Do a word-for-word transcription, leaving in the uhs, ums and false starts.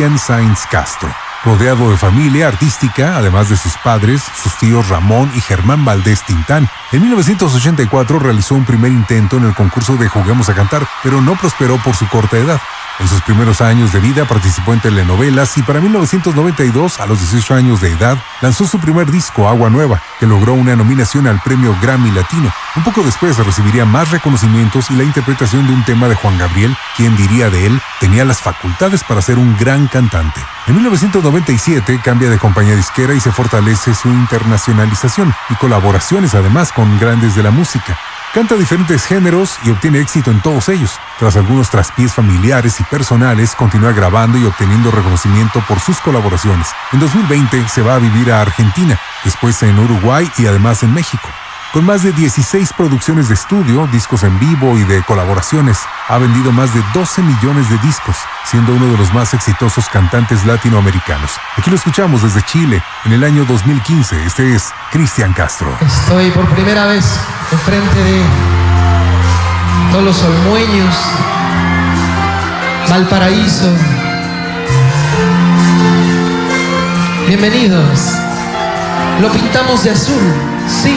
Cristian Sainz Castro. Rodeado de familia artística, además de sus padres, sus tíos Ramón y Germán Valdés Tintán, en mil novecientos ochenta y cuatro realizó un primer intento en el concurso de Juguemos a Cantar, pero no prosperó por su corta edad. En sus primeros años de vida participó en telenovelas y para mil novecientos noventa y dos, a los dieciocho años de edad, lanzó su primer disco, Agua Nueva, que logró una nominación al premio Grammy Latino. Un poco después recibiría más reconocimientos y la interpretación de un tema de Juan Gabriel, quien diría de él, tenía las facultades para ser un gran cantante. En mil novecientos noventa y siete cambia de compañía disquera y se fortalece su internacionalización y colaboraciones además con grandes de la música. Canta diferentes géneros y obtiene éxito en todos ellos. Tras algunos traspiés familiares y personales, continúa grabando y obteniendo reconocimiento por sus colaboraciones. En dos mil veinte se va a vivir a Argentina, después en Uruguay y además en México. Con más de dieciséis producciones de estudio, discos en vivo y de colaboraciones, ha vendido más de doce millones de discos, siendo uno de los más exitosos cantantes latinoamericanos. Aquí lo escuchamos desde Chile, en el año dos mil quince. Este es Cristian Castro. Estoy por primera vez enfrente de todos los olmueños, Valparaíso. Bienvenidos. Lo pintamos de azul, sí.